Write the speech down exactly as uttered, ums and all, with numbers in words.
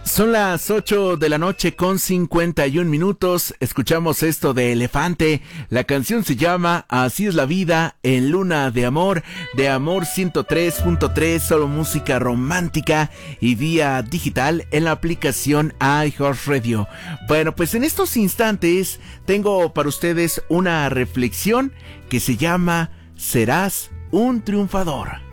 Son las ocho de la noche con cincuenta y un minutos. Escuchamos esto de Elefante. La canción se llama Así es la vida en Luna de Amor, de Amor ciento tres punto tres, solo música romántica y vía digital en la aplicación iHeartRadio. Bueno, pues en estos instantes tengo para ustedes una reflexión que se llama Serás un triunfador.